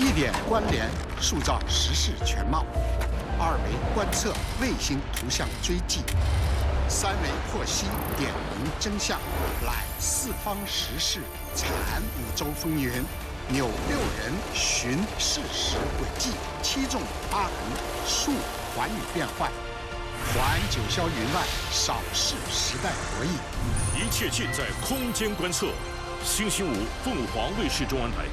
1点关联塑造时事全貌，2维观测卫星图像追迹，3维获悉点明真相，览四方时事，阐5洲风云，扭6人寻事实轨迹，7纵8横述寰宇变幻，还九霄云外，扫视时代博弈。 一切尽在空间观测。星期5，凤凰卫视中文台。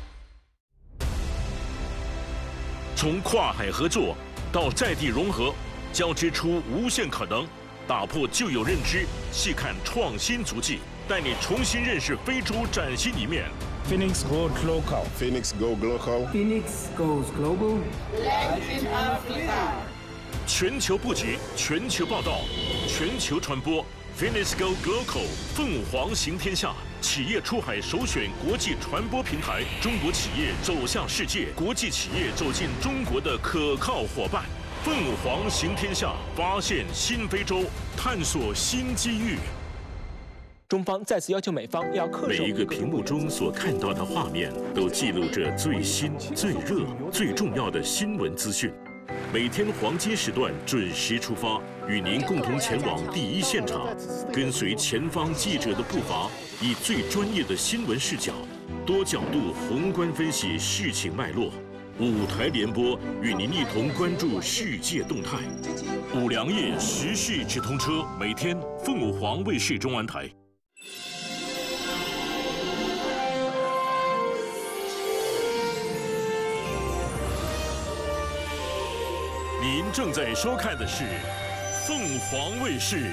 从跨海合作到在地融合，交织出无限可能，打破旧有认知，细看创新足迹，带你重新认识非洲崭新一面。 Phoenix goes local. Phoenix go local. Phoenix goes global. Latin Africa. 全球布局，全球报道，全球传播。Phoenix go local， 凤凰行天下。企业出海首选国际传播平台，中国企业走向世界，国际企业走进中国的可靠伙伴。凤凰行天下，发现新非洲，探索新机遇。 中方再次要求美方要恪守。 每一个屏幕中所看到的画面，都记录着最新、最热、最重要的新闻资讯。每天黄金时段准时出发，与您共同前往第一现场，跟随前方记者的步伐，以最专业的新闻视角，多角度宏观分析事情脉络。5台联播，与您一同关注世界动态。5粮液时事直通车，每天凤凰卫视中文台。您正在收看的是凤凰卫视。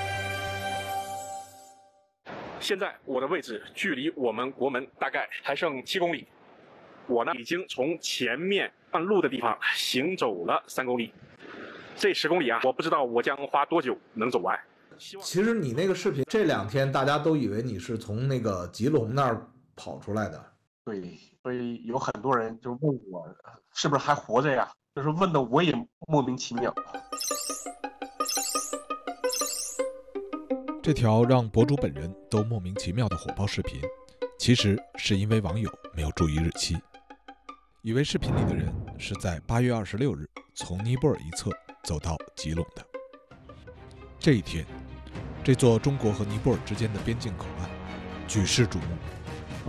现在我的位置距离我们国门大概还剩7公里，我呢已经从前面半路的地方行走了3公里，这10公里啊，我不知道我将花多久能走完。 其实你那个视频这2天大家都以为你是从那个吉隆那儿跑出来的， 对，所以有很多人就问我是不是还活着呀？就是问的我也莫名其妙。 这条让博主本人都莫名其妙的火爆视频，其实是因为网友没有注意日期，以为视频里的人是在8月26日从尼泊尔一侧走到吉隆的。这一天，这座中国和尼泊尔之间的边境口岸举世瞩目，